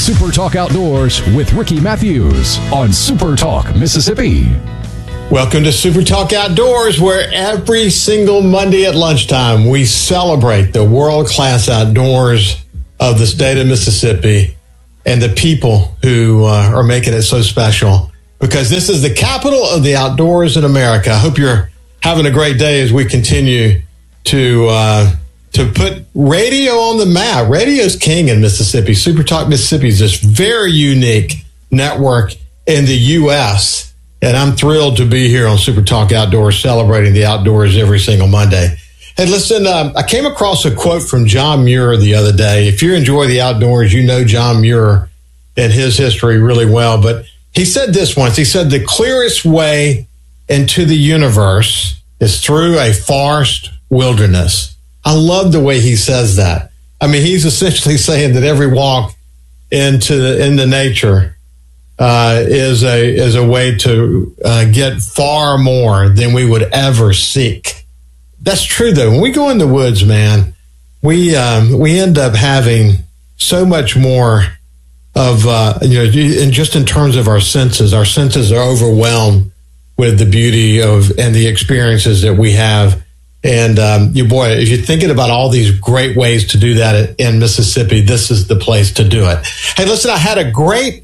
Super Talk Outdoors with Ricky Matthews on Super Talk Mississippi. Welcome to Super Talk Outdoors, where every single Monday at lunchtime we celebrate the world-class outdoors of the state of Mississippi and the people who are making it so special, because this is the capital of the outdoors in America. I hope you're having a great day as we continue to put radio on the map. Radio's king in Mississippi. Super Talk Mississippi is this very unique network in the U.S., and I'm thrilled to be here on Super Talk Outdoors, celebrating the outdoors every single Monday. Hey, listen, I came across a quote from John Muir the other day. If you enjoy the outdoors, you know John Muir and his history really well. But he said this once. He said, the clearest way into the universe is through a forest wilderness. I love the way he says that. I mean, he's essentially saying that every walk into nature is a way to get far more than we would ever seek. That's true, though. When we go in the woods, man, we end up having so much more of and just in terms of our senses are overwhelmed with the beauty of and the experiences that we have. And if you're thinking about all these great ways to do that in Mississippi, this is the place to do it. Hey, listen, I had a great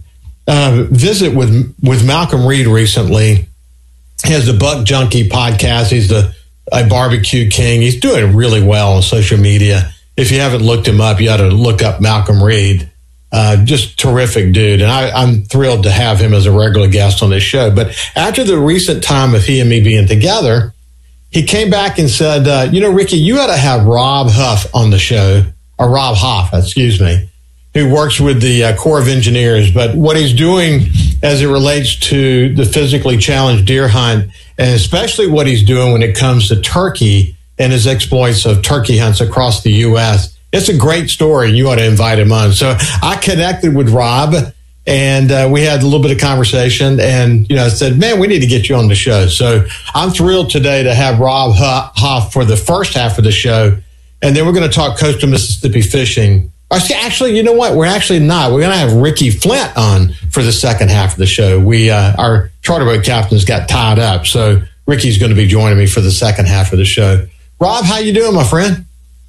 visit with Malcolm Reed recently. He has the Buck Junkie podcast. He's a barbecue king. He's doing really well on social media. If you haven't looked him up, you ought to look up Malcolm Reed. Just terrific dude. And I'm thrilled to have him as a regular guest on this show. But after the recent time of he and me being together, he came back and said, Ricky, you ought to have Rob Hoff on the show, or Rob Hoff, excuse me, who works with the Corps of Engineers. But what he's doing as it relates to the physically challenged deer hunt, and especially what he's doing when it comes to turkey and his exploits of turkey hunts across the U.S., it's a great story. You ought to invite him on. So I connected with Rob, and we had a little bit of conversation, and, I said, man, we need to get you on the show. So I'm thrilled today to have Rob Hoff for the first half of the show. And then we're going to talk coastal Mississippi fishing. Actually, you know what? We're actually not. We're going to have Ricky Flint on for the second half of the show. Our charter boat captains got tied up, so Ricky's going to be joining me for the second half of the show. Rob, how you doing, my friend?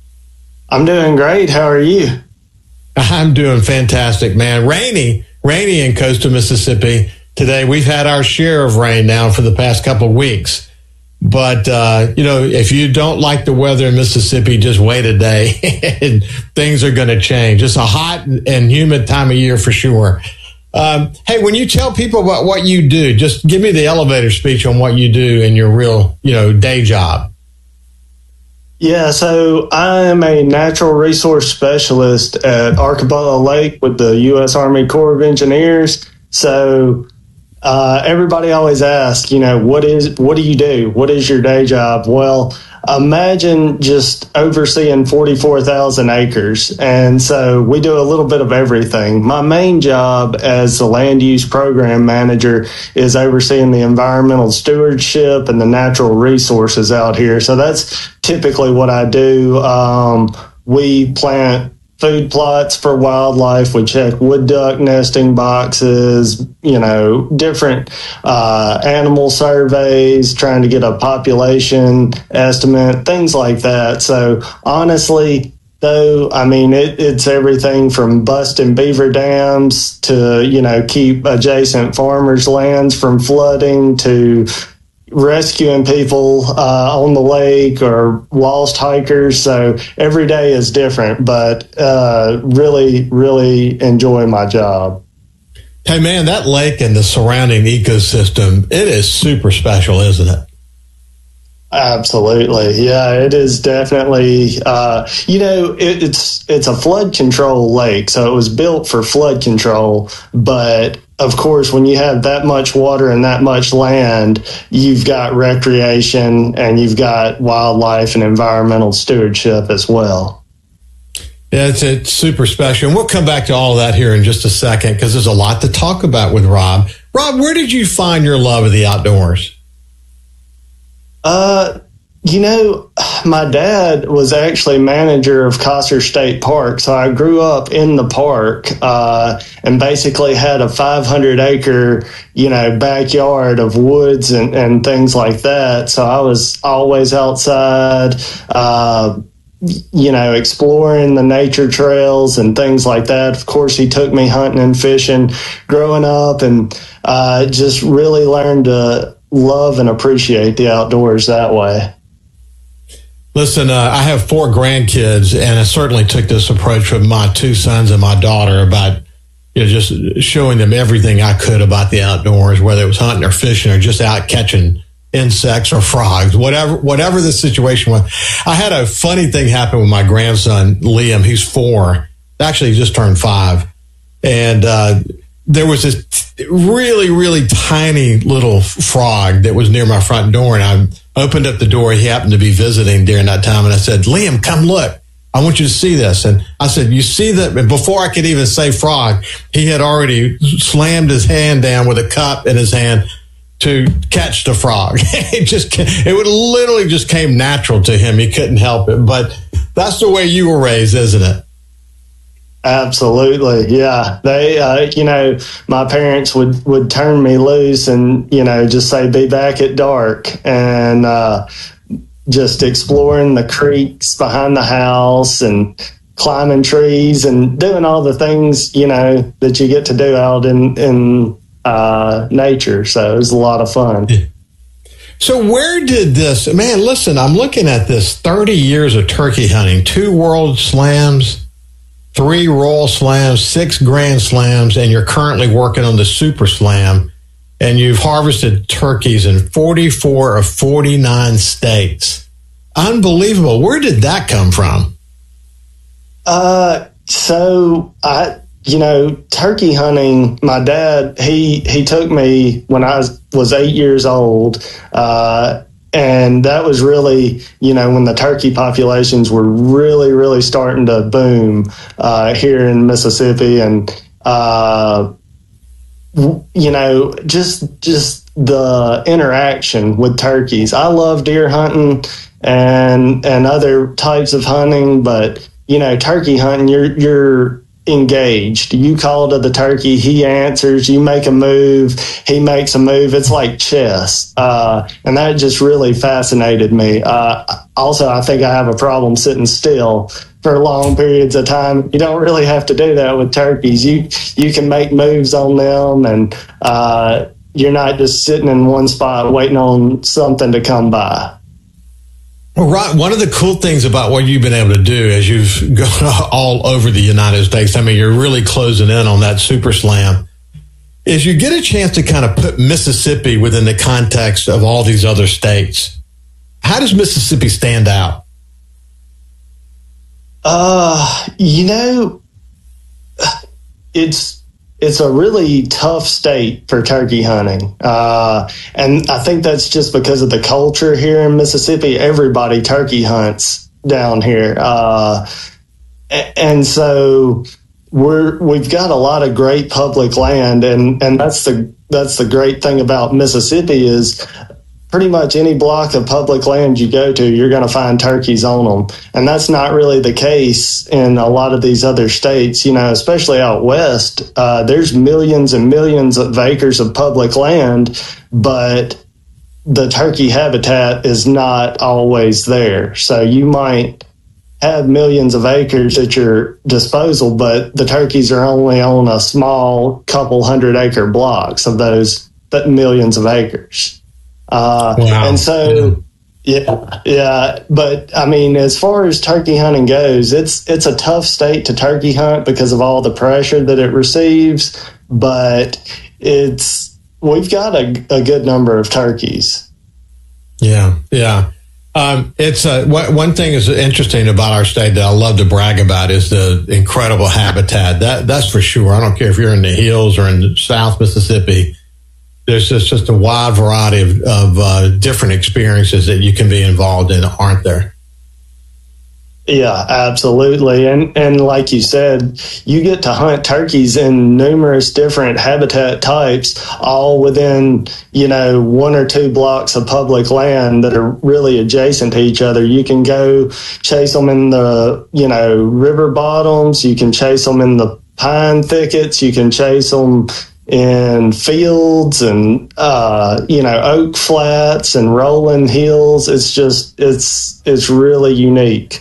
I'm doing great. How are you? I'm doing fantastic, man. Rainy in coastal Mississippi today. We've had our share of rain now for the past couple of weeks. But, if you don't like the weather in Mississippi, just wait a day and things are going to change. It's a hot and humid time of year for sure. Hey, when you tell people about what you do, just give me the elevator speech on what you do in your real, day job. Yeah, so I am a natural resource specialist at Arcabella Lake with the U.S. Army Corps of Engineers. So everybody always asks, what do you do? What is your day job? Well, imagine just overseeing 44,000 acres. And so we do a little bit of everything. My main job as the land use program manager is overseeing the environmental stewardship and the natural resources out here. So that's typically what I do. We plant food plots for wildlife. We check wood duck nesting boxes, different animal surveys, trying to get a population estimate, things like that. So honestly, though, it's everything from busting beaver dams to, keep adjacent farmers' lands from flooding to rescuing people on the lake or lost hikers. So every day is different, but really, really enjoy my job. Hey, man, that lake and the surrounding ecosystem, it is super special, isn't it? Absolutely. Yeah, it is definitely, it's a flood control lake. So it was built for flood control. But of course, when you have that much water and that much land, you've got recreation and you've got wildlife and environmental stewardship as well. Yeah, it's super special. And we'll come back to all of that here in just a second, because there's a lot to talk about with Rob. Rob, where did you find your love of the outdoors? You know, my dad was actually manager of Kosser State Park, so I grew up in the park and basically had a 500-acre, backyard of woods and things like that. So I was always outside, exploring the nature trails and things like that. Of course, he took me hunting and fishing growing up, and just really learned to love and appreciate the outdoors that way. Listen, I have 4 grandkids, and I certainly took this approach with my 2 sons and my daughter about just showing them everything I could about the outdoors, whether it was hunting or fishing or just out catching insects or frogs, whatever the situation was. I had a funny thing happen with my grandson, Liam. He's 4. Actually, he just turned 5. And there was this really, really tiny little frog that was near my front door, and I opened up the door. He happened to be visiting during that time, and I said, Liam, come look. I want you to see this. And I said, you see that? And before I could even say frog, he had already slammed his hand down with a cup in his hand to catch the frog. It would literally just came natural to him. He couldn't help it. But that's the way you were raised, isn't it? Absolutely. Yeah. They, my parents would turn me loose and, just say, be back at dark, and just exploring the creeks behind the house and climbing trees and doing all the things, that you get to do out in nature. So it was a lot of fun. Yeah. So where did this, man, listen, I'm looking at this 30 years of turkey hunting, 2 World Slams, 3 Royal Slams, 6 Grand Slams, and you're currently working on the Super Slam, and you've harvested turkeys in 44 of 49 states. Unbelievable. Where did that come from? Turkey hunting, my dad, he took me when I was 8 years old, and that was really, when the turkey populations were really, really starting to boom here in Mississippi. And, just the interaction with turkeys. I love deer hunting and other types of hunting, but, turkey hunting, you're engaged. You call to the turkey, he answers, you make a move, he makes a move. It's like chess. And that just really fascinated me. Also, I think I have a problem sitting still for long periods of time. You don't really have to do that with turkeys. You can make moves on them, and you're not just sitting in one spot waiting on something to come by. Well, Ron, one of the cool things about what you've been able to do as you've gone all over the United States, I mean, you're really closing in on that Super Slam, is you get a chance to kind of put Mississippi within the context of all these other states. How does Mississippi stand out? It's a really tough state for turkey hunting. And I think that's just because of the culture here in Mississippi. Everybody turkey hunts down here. And so we've got a lot of great public land, and that's the great thing about Mississippi is pretty much any block of public land you go to, you're going to find turkeys on them. And that's not really the case in a lot of these other states, especially out west. There's millions and millions of acres of public land, but the turkey habitat is not always there. So you might have millions of acres at your disposal, but the turkeys are only on a small couple 100-acre blocks of those millions of acres. Wow. And so, yeah. But I mean, as far as turkey hunting goes, it's a tough state to turkey hunt because of all the pressure that it receives. But we've got a good number of turkeys. Yeah. It's one thing is interesting about our state that I love to brag about is the incredible habitat. That's for sure. I don't care if you're in the hills or in South Mississippi. There's just a wide variety of different experiences that you can be involved in, aren't there? Yeah, absolutely. And like you said, you get to hunt turkeys in numerous different habitat types, all within, 1 or 2 blocks of public land that are really adjacent to each other. You can go chase them in the, river bottoms. You can chase them in the pine thickets. You can chase them in fields and, oak flats and rolling hills. It's just, it's really unique.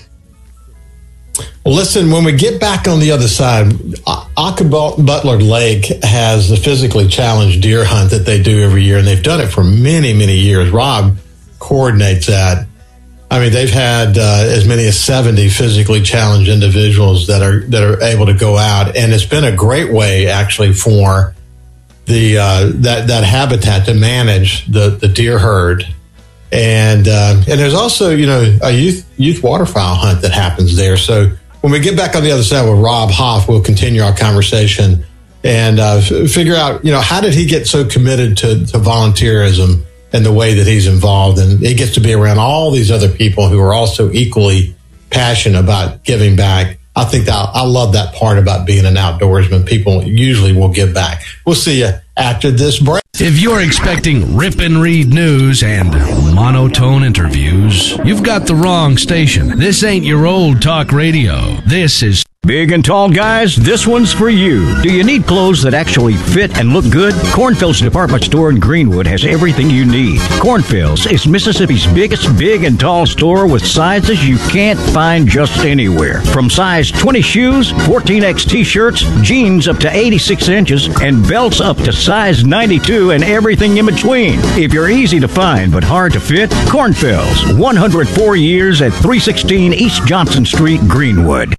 Well, listen, when we get back on the other side, Butler Lake has the physically challenged deer hunt that they do every year, and they've done it for many, many years. Rob coordinates that. I mean, they've had as many as 70 physically challenged individuals that are able to go out, and it's been a great way, actually, for the that habitat to manage the deer herd. And there's also, a youth waterfowl hunt that happens there. So when we get back on the other side with Rob Hoff, we'll continue our conversation and figure out, how did he get so committed to volunteerism and the way that he's involved. And he gets to be around all these other people who are also equally passionate about giving back. I think that I love that part about being an outdoorsman. People usually will give back. We'll see you after this break. If you're expecting rip and read news and monotone interviews, you've got the wrong station. This ain't your old talk radio. This is Big and tall guys, this one's for you. Do you need clothes that actually fit and look good? Cornfield's department store in Greenwood has everything you need. Cornfield's is Mississippi's biggest big and tall store with sizes you can't find just anywhere. From size 20 shoes, 14X t-shirts, jeans up to 86 inches, and belts up to size 92 and everything in between. If you're easy to find but hard to fit, Cornfield's, 104 years at 316 East Johnson Street, Greenwood.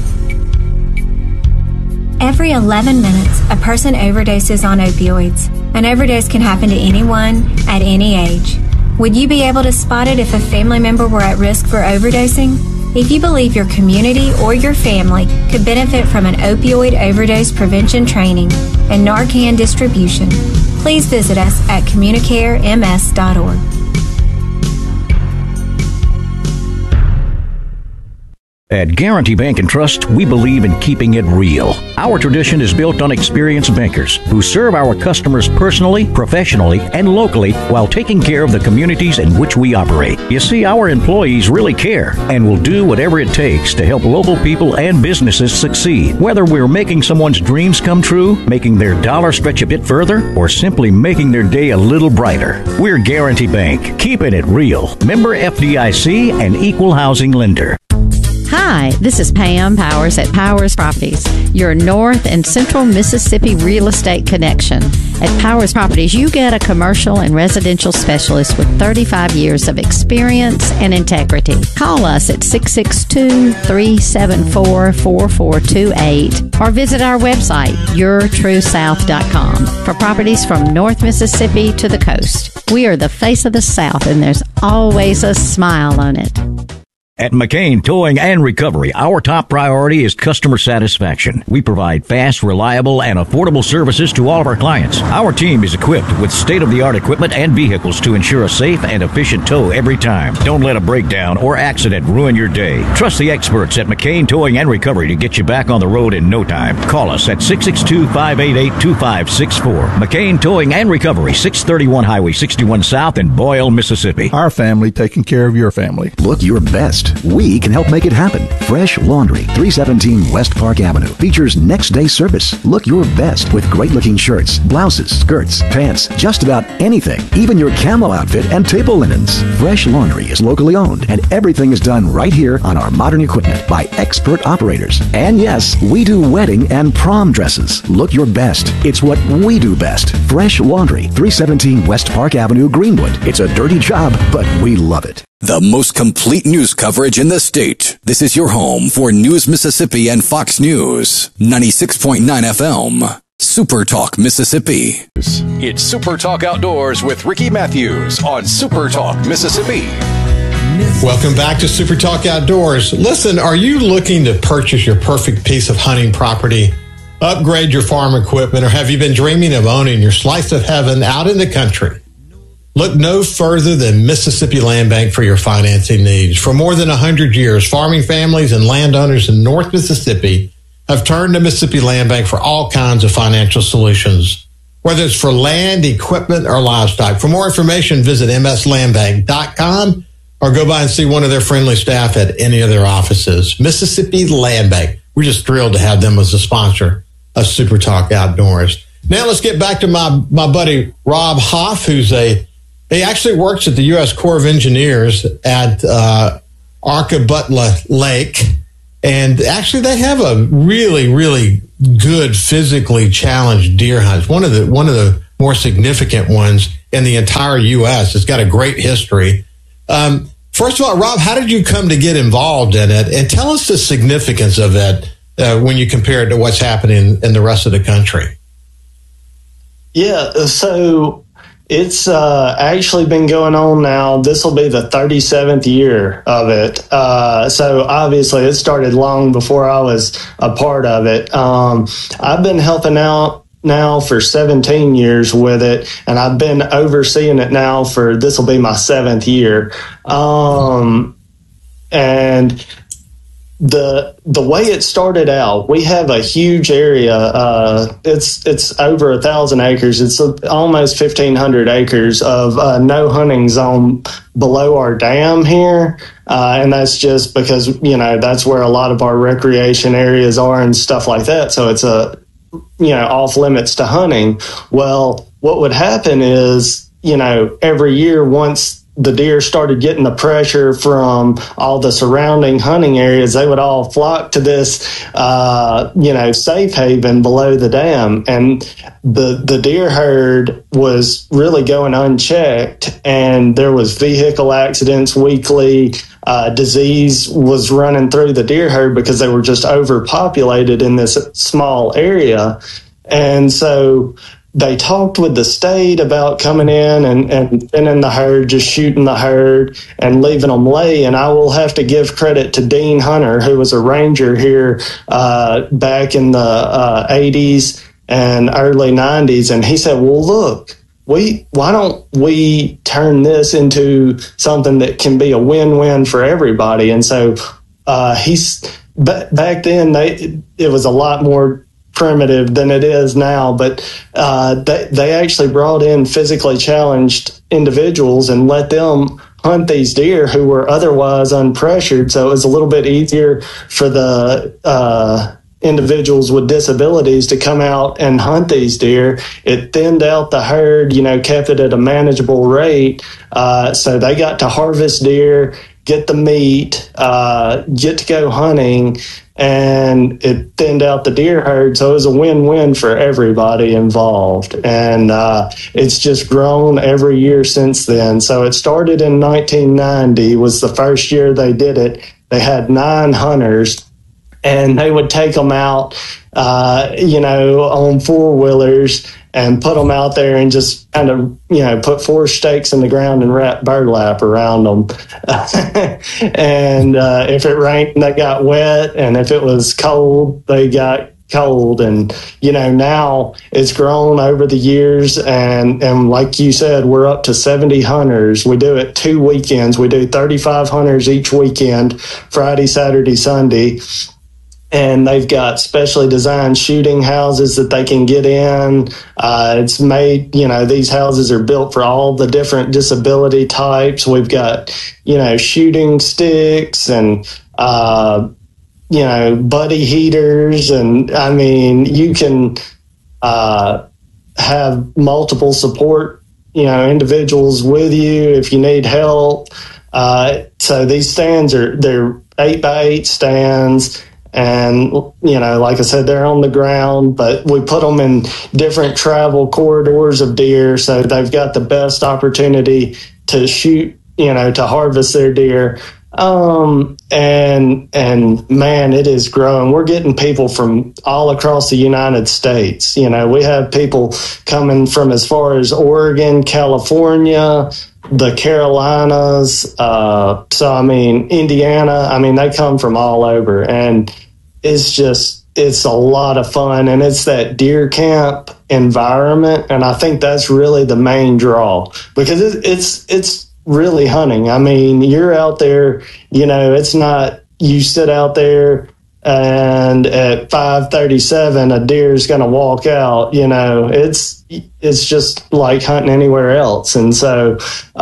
Every 11 minutes, a person overdoses on opioids. An overdose can happen to anyone at any age. Would you be able to spot it if a family member were at risk for overdosing? If you believe your community or your family could benefit from an opioid overdose prevention training and Narcan distribution, please visit us at communicarems.org. At Guarantee Bank and Trust, we believe in keeping it real. Our tradition is built on experienced bankers who serve our customers personally, professionally, and locally while taking care of the communities in which we operate. You see, our employees really care and will do whatever it takes to help local people and businesses succeed. Whether we're making someone's dreams come true, making their dollar stretch a bit further, or simply making their day a little brighter. We're Guarantee Bank, keeping it real. Member FDIC and equal housing lender. Hi, this is Pam Powers at Powers Properties, your North and Central Mississippi real estate connection. At Powers Properties, you get a commercial and residential specialist with 35 years of experience and integrity. Call us at 662-374-4428 or visit our website, yourtruesouth.com, for properties from North Mississippi to the coast. We are the face of the South, and there's always a smile on it. At McCain Towing and Recovery, our top priority is customer satisfaction. We provide fast, reliable, and affordable services to all of our clients. Our team is equipped with state-of-the-art equipment and vehicles to ensure a safe and efficient tow every time. Don't let a breakdown or accident ruin your day. Trust the experts at McCain Towing and Recovery to get you back on the road in no time. Call us at 662-588-2564. McCain Towing and Recovery, 631 Highway 61 South in Boyle, Mississippi. Our family taking care of your family. Look your best. We can help make it happen. Fresh Laundry, 317 West Park Avenue, features next day service. Look your best with great looking shirts, blouses, skirts, pants, just about anything, even your camo outfit and table linens. Fresh Laundry is locally owned and everything is done right here on our modern equipment by expert operators. And yes, we do wedding and prom dresses. Look your best. It's what we do best. Fresh Laundry, 317 West Park Avenue, Greenwood. It's a dirty job, but we love it. The most complete news coverage in the state. This is your home for News Mississippi and Fox News. 96.9 FM. Super Talk Mississippi. It's Super Talk Outdoors with Ricky Matthews on Super Talk Mississippi. Welcome back to Super Talk Outdoors. Listen, are you looking to purchase your perfect piece of hunting property, upgrade your farm equipment, or have you been dreaming of owning your slice of heaven out in the country? Look no further than Mississippi Land Bank for your financing needs. For more than 100 years, farming families and landowners in North Mississippi have turned to Mississippi Land Bank for all kinds of financial solutions, whether it's for land, equipment, or livestock. For more information, visit mslandbank.com or go by and see one of their friendly staff at any of their offices. Mississippi Land Bank. We're just thrilled to have them as a sponsor of Super Talk Outdoors. Now let's get back to my buddy Rob Hoff, he actually works at the U.S. Corps of Engineers at Arkabutla Lake. And actually they have a really, really good physically challenged deer hunt. It's one of the more significant ones in the entire U.S. It's got a great history. First of all, Rob, how did you come to get involved in it? And tell us the significance of it when you compare it to what's happening in the rest of the country. Yeah, so it's actually been going on now. This will be the 37th year of it. So obviously it started long before I was a part of it. I've been helping out now for 17 years with it, and I've been overseeing it now this will be my 7th year. And the way it started out, we have a huge area. It's over 1,000 acres. It's almost 1,500 acres of no hunting zone below our dam here. And that's just because, that's where a lot of our recreation areas are and stuff like that. So it's off limits to hunting. Well, what would happen is, every year once the deer started getting the pressure from all the surrounding hunting areas, they would all flock to this, safe haven below the dam. And the deer herd was really going unchecked, and there was vehicle accidents weekly. Disease was running through the deer herd because they were just overpopulated in this small area. And so they talked with the state about coming in and thinning the herd, just shooting the herd and leaving them lay. And I will have to give credit to Dean Hunter, who was a ranger here back in the 80s and early 90s. And he said, well, look, why don't we turn this into something that can be a win-win for everybody? And so back then, it was a lot more primitive than it is now, but they actually brought in physically challenged individuals and let them hunt these deer who were otherwise unpressured. So it was a little bit easier for the individuals with disabilities to come out and hunt these deer. It thinned out the herd, kept it at a manageable rate. So they got to harvest deer, get the meat, get to go hunting, and it thinned out the deer herd. So it was a win-win for everybody involved. And it's just grown every year since then. So it started in 1990 was the first year they did it. They had 9 hunters, and they would take them out, on 4-wheelers and put them out there and just kind of, put 4 stakes in the ground and wrap burlap around them. And if it rained, they got wet. And if it was cold, they got cold. And, now it's grown over the years. And like you said, we're up to 70 hunters. We do it 2 weekends. We do 35 hunters each weekend, Friday, Saturday, Sunday. And they've got specially designed shooting houses that they can get in. It's made, these houses are built for all the different disability types. We've got, shooting sticks and, buddy heaters. And I mean, you can have multiple support, individuals with you if you need help. So these stands they're 8x8 stands. And, like I said, they're on the ground, but we put them in different travel corridors of deer. So they've got the best opportunity to shoot, to harvest their deer. And man, it is growing. We're getting people from all across the United States. We have people coming from as far as Oregon, California, the Carolinas, Indiana. They come from all over, and it's it's a lot of fun, and it's that deer camp environment. And I think that's really the main draw, because it's really hunting. I mean, you're out there, it's not, you sit out there and at 5:37 a deer is going to walk out. It's just like hunting anywhere else. And so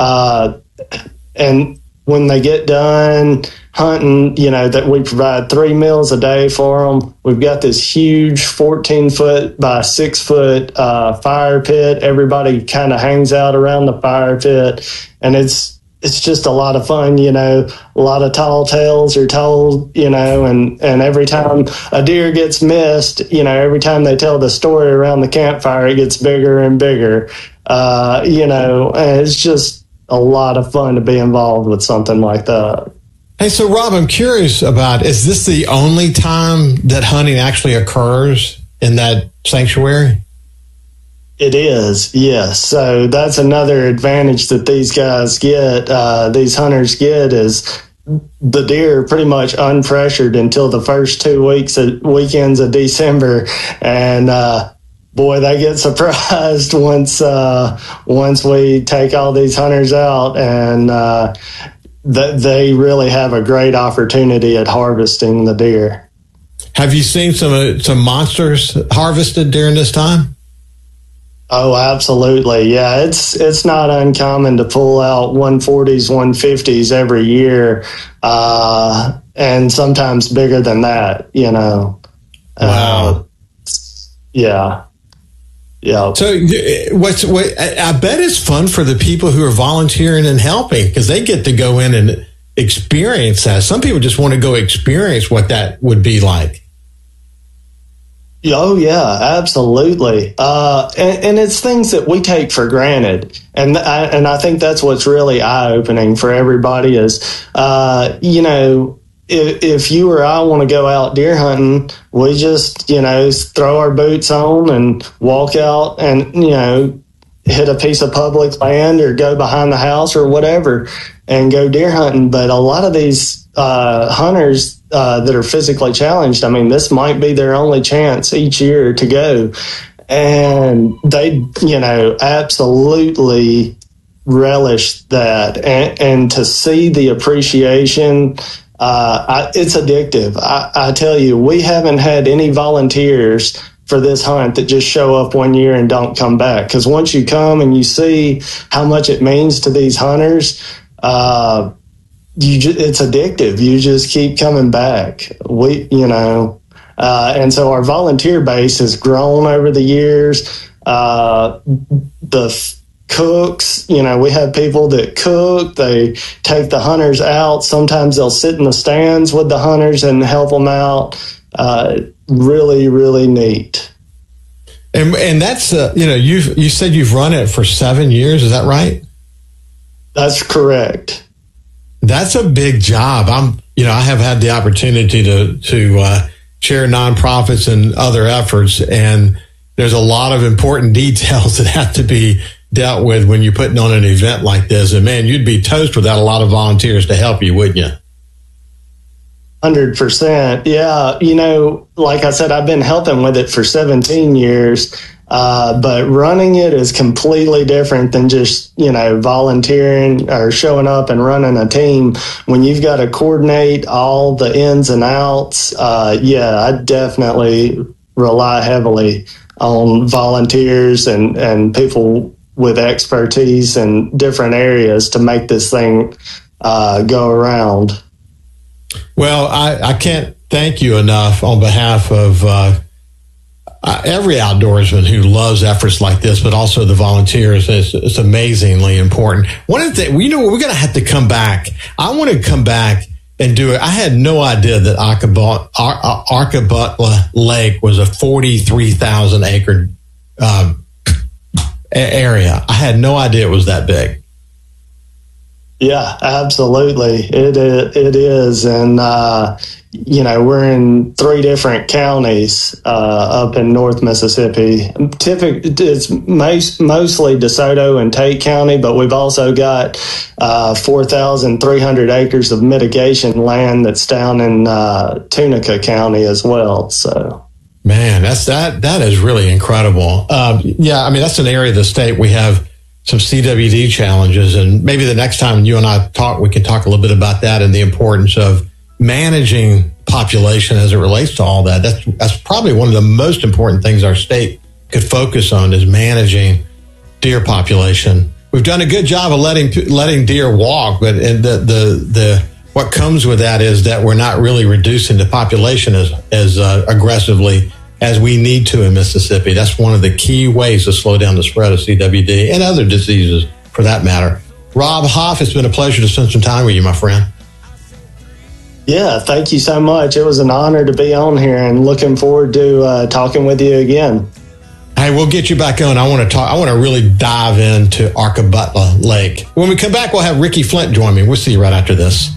and when they get done hunting, that we provide 3 meals a day for them. We've got this huge 14-foot by 6-foot fire pit. Everybody kind of hangs out around the fire pit, and it's just a lot of fun. A lot of tall tales are told, and every time a deer gets missed, every time they tell the story around the campfire, it gets bigger and bigger. And it's just a lot of fun to be involved with something like that. Hey, so Rob, I'm curious about, is this the only time that hunting actually occurs in that sanctuary? It is, yes. So that's another advantage that these guys get, these hunters get, is the deer are pretty much unpressured until the first 2 weekends of December. And, boy, they get surprised once we take all these hunters out, and they really have a great opportunity at harvesting the deer. Have you seen some monsters harvested during this time? Oh, absolutely. Yeah, it's not uncommon to pull out 140s, 150s every year, and sometimes bigger than that, Wow. Yeah. Yeah. So I bet it's fun for the people who are volunteering and helping, because they get to go in and experience that. Some people just want to go experience what that would be like. Oh, yeah, absolutely. And it's things that we take for granted. And I think that's what's really eye-opening for everybody is, if you or I want to go out deer hunting, we just, throw our boots on and walk out and, hit a piece of public land or go behind the house or whatever and go deer hunting. But a lot of these hunters that are physically challenged, I mean, this might be their only chance each year to go. And they, absolutely relish that. And to see the appreciation, it's addictive. I tell you, we haven't had any volunteers for this hunt that just show up one year and don't come back. Because once you come and you see how much it means to these hunters, it's addictive. You just keep coming back. And so our volunteer base has grown over the years. The cooks, we have people that cook. They take the hunters out. Sometimes they'll sit in the stands with the hunters and help them out. Really, really neat. And that's, you said you've run it for 7 years. Is that right? That's correct. That's a big job. I have had the opportunity to chair nonprofits and other efforts, and there's a lot of important details that have to be dealt with when you're putting on an event like this. And man, you'd be toast without a lot of volunteers to help you, wouldn't you? 100%. Yeah. Like I said, I've been helping with it for 17 years. But running it is completely different than just, volunteering or showing up and running a team. When you've got to coordinate all the ins and outs, I definitely rely heavily on volunteers and people with expertise in different areas to make this thing go around. Well, I can't thank you enough on behalf of every outdoorsman who loves efforts like this, but also the volunteers. It's amazingly important. One of the things, we're going to have to come back. I want to come back and do it. I had no idea that Arkabutla Lake was a 43,000 acre area. I had no idea it was that big. Yeah, absolutely. It is. And, we're in 3 different counties up in North Mississippi. It's mostly DeSoto and Tate County, but we've also got 4,300 acres of mitigation land that's down in Tunica County as well. So Man, that is really incredible. Yeah, I mean, that's an area of the state we have some CWD challenges, and maybe the next time you and I talk, we can talk a little bit about that and the importance of managing population as it relates to all that. That's probably one of the most important things our state could focus on, is managing deer population. We've done a good job of letting deer walk, but the what comes with that is that we're not really reducing the population as aggressively as we need to in Mississippi. That's one of the key ways to slow down the spread of CWD and other diseases for that matter. Rob Hoff, it's been a pleasure to spend some time with you, my friend. Yeah, thank you so much. It was an honor to be on here, and looking forward to talking with you again. Hey, we'll get you back on. I want to really dive into Arkabutla Lake. When we come back, we'll have Ricky Flint join me. We'll see you right after this.